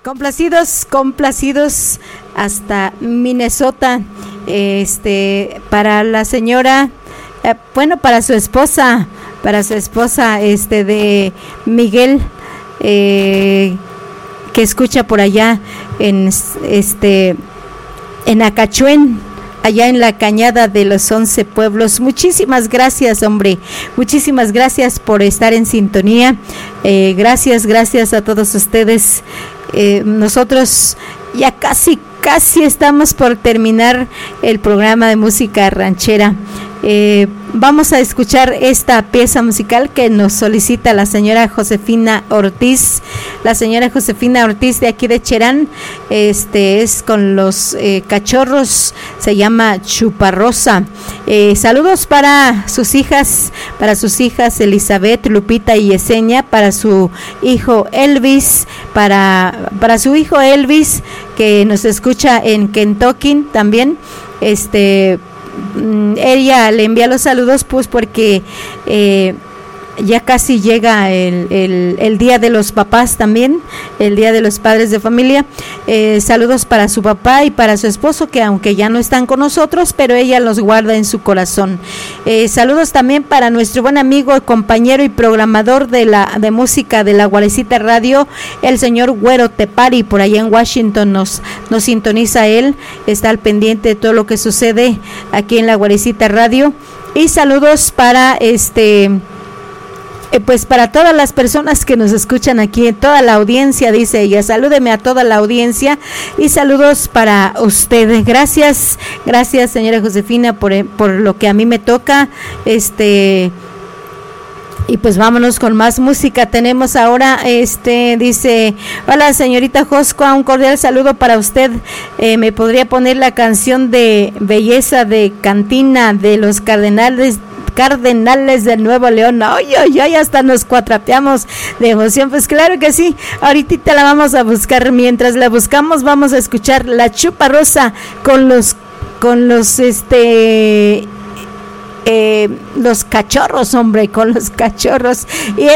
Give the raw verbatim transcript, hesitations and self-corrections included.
Complacidos, complacidos hasta Minnesota, este, para la señora, eh, bueno, para su esposa, para su esposa, este, de Miguel, eh, que escucha por allá en, este, en Acachuén, allá en la Cañada de los Once Pueblos. Muchísimas gracias, hombre, muchísimas gracias por estar en sintonía, eh, gracias, gracias a todos ustedes. Eh, nosotros ya casi, casi estamos por terminar el programa de música ranchera. Eh, vamos a escuchar esta pieza musical que nos solicita la señora Josefina Ortiz, la señora Josefina Ortiz de aquí de Cherán. Este es con los eh, cachorros, se llama Chuparrosa. Eh, saludos para sus hijas, para sus hijas Elizabeth, Lupita y Yesenia, para su hijo Elvis, para, para su hijo Elvis, que nos escucha en Kentucky también. Este ella le envía los saludos pues porque eh, ya casi llega el, el, el día de los papás también, el día de los padres de familia. Eh, saludos para su papá y para su esposo, que aunque ya no están con nosotros, pero ella los guarda en su corazón. Eh, saludos también para nuestro buen amigo, compañero y programador de la de música de la Guarecita Radio, el señor Güero Tepari, por allá en Washington nos, nos sintoniza él, está al pendiente de todo lo que sucede aquí en la Guarecita Radio. Y saludos para este... Eh, pues para todas las personas que nos escuchan aquí, en toda la audiencia, dice ella, salúdeme a toda la audiencia y saludos para ustedes. Gracias, gracias señora Josefina por, por lo que a mí me toca. Este y pues vámonos con más música. Tenemos ahora, este dice, hola señorita Joscoa, un cordial saludo para usted. Eh, me podría poner la canción de Belleza de Cantina de los Cardenales Cardenales de Nuevo León. Ay, ay, ay, hasta nos cuatrapeamos de emoción. Pues claro que sí, ahorita la vamos a buscar. Mientras la buscamos, vamos a escuchar la Chuparrosa con los con los este eh, los cachorros, hombre, con los cachorros. Y